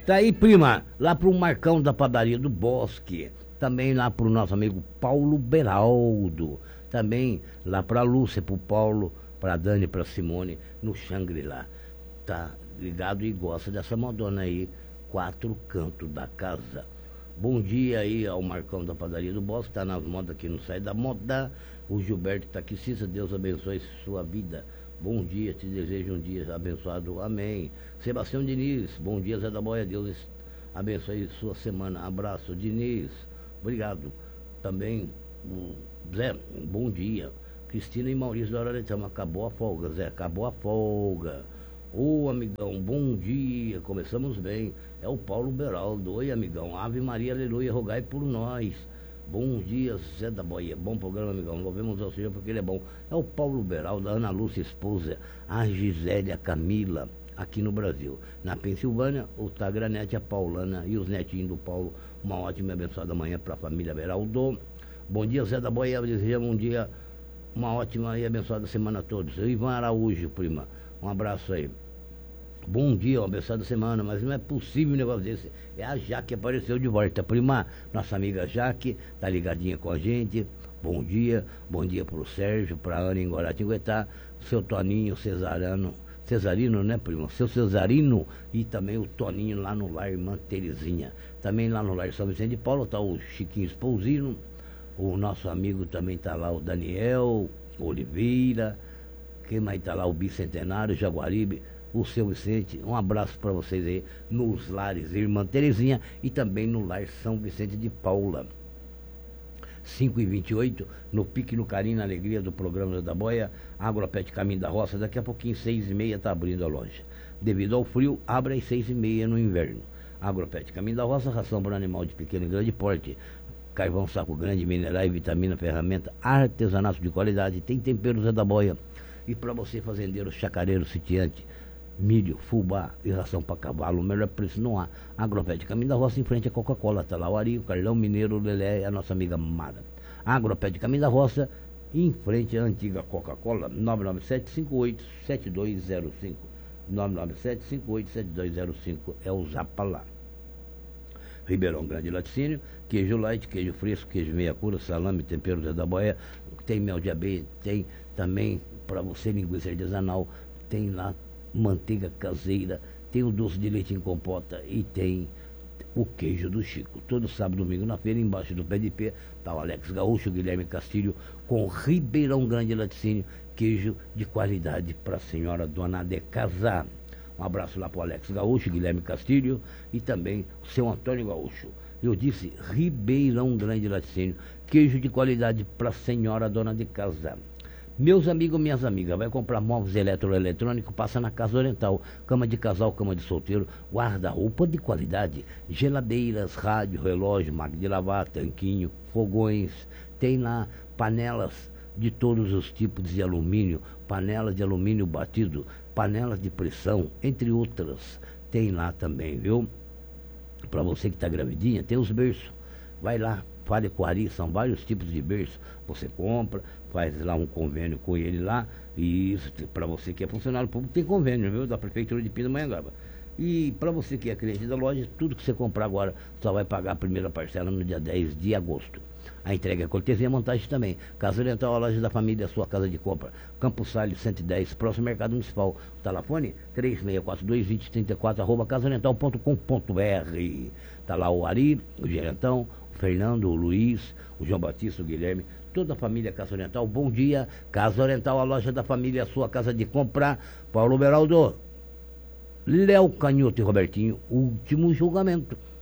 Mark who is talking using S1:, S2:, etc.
S1: Tá aí, prima, lá pro Marcão da Padaria do Bosque. Também lá pro nosso amigo Paulo Beraldo. Também lá pra Lúcia, pro Paulo, pra Dani, pra Simone, no Xangri-Lá. Tá ligado e gosta dessa modona aí, Quatro Cantos da Casa. Bom dia aí ao Marcão da Padaria do Bosque, tá nas modas que não sai da moda. O Gilberto tá aqui, Cissa, Deus abençoe sua vida. Bom dia, te desejo um dia abençoado, amém. Sebastião Diniz, bom dia, Zé da Boia, Deus abençoe sua semana. Abraço, Diniz, obrigado. Também, Zé, bom dia. Cristina e Maurício da Araretama, acabou a folga, Zé, acabou a folga. Ô, amigão, bom dia, começamos bem. É o Paulo Beraldo, oi, amigão, Ave Maria, aleluia, rogai por nós. Bom dia, Zé da Boia, bom programa, amigão, louvemos ao Senhor porque ele é bom. É o Paulo Beraldo, a Ana Lúcia, esposa, a Gisélia Camila, aqui no Brasil. Na Pensilvânia, o Tagranete, a Paulana e os netinhos do Paulo. Uma ótima e abençoada manhã para a família Beraldo. Bom dia, Zé da Boia, desejamos um dia, uma ótima e abençoada semana a todos. Ivan Araújo, prima, um abraço aí. Bom dia, uma abençoada semana, mas não é possível um negócio desse. É a Jaque que apareceu de volta, prima, nossa amiga Jaque, tá ligadinha com a gente. Bom dia pro Sérgio, pra Ana em Guaratinguetá, seu Toninho Cesarino, né, prima? Seu Cesarino e também o Toninho lá no lar Irmã Terezinha. Também lá no lar São Vicente de Paulo tá o Chiquinho Espousino, o nosso amigo também tá lá, o Daniel Oliveira, quem mais tá lá? O Bicentenário, Jaguaribe, o seu Vicente, um abraço para vocês aí nos lares Irmã Terezinha e também no lar São Vicente de Paula. 5h28, no pique, no carinho, na alegria do programa da Boia, Agropet Caminho da Roça. Daqui a pouquinho, 6h30, tá abrindo a loja. Devido ao frio, abre às 6h30 no inverno. Agropet Caminho da Roça, ração para animal de pequeno e grande porte, carvão, saco grande, minerais, vitamina, ferramenta, artesanato de qualidade, tem temperos da Boia. E para você, fazendeiro, chacareiro, sitiante, milho, fubá e ração para cavalo, o melhor preço não há. Agropet Caminho da Roça, em frente à Coca-Cola, tá lá o Ari, o Carlão Mineiro, o Lelé e a nossa amiga Mara. Agropet Caminho da Roça, em frente à antiga Coca-Cola, 997-58-7205. 997-58-7205 é o Zapa lá. Ribeirão Grande Laticínio, queijo light, queijo fresco, queijo meia cura, salame, tempero Zé da Boia, tem mel de abelha, tem também para você linguiça artesanal, tem lá manteiga caseira, tem o doce de leite em compota e tem o queijo do Chico. Todo sábado e domingo na feira, embaixo do pé de pé, tá o Alex Gaúcho, o Guilherme Castilho, com Ribeirão Grande Laticínio, queijo de qualidade para a senhora dona de casa. Um abraço lá para o Alex Gaúcho, Guilherme Castilho e também o seu Antônio Gaúcho. Eu disse Ribeirão Grande Laticínio, queijo de qualidade para a senhora dona de casa. Meus amigos, minhas amigas, vai comprar móveis eletrônicos, passa na Casa Oriental. Cama de casal, cama de solteiro, guarda-roupa de qualidade, geladeiras, rádio, relógio, máquina de lavar, tanquinho, fogões. Tem lá panelas de todos os tipos de alumínio, panelas de alumínio batido, panelas de pressão, entre outras. Tem lá também, viu? Para você que está gravidinha, tem os berços. Vai lá, fale com o Ari, são vários tipos de berço. Você compra, faz lá um convênio com ele lá. E isso, para você que é funcionário público, tem convênio, viu? Da Prefeitura de Pindamonhangaba. E para você que é cliente da loja, tudo que você comprar agora só vai pagar a primeira parcela no dia 10 de agosto. A entrega é cortesia e a montagem também. Casa Oriental, a loja da família, a sua casa de compra. Campos Salles 110, próximo Mercado Municipal. Telefone 3642-2034, casaoriental.com.br. Tá lá o Ari, o Gerentão, o Fernando, o Luiz, o João Batista, o Guilherme, toda a família Casa Oriental. Bom dia, Casa Oriental, a loja da família, a sua casa de compra. Paulo Beraldo, Léo Canhoto e Robertinho, último julgamento.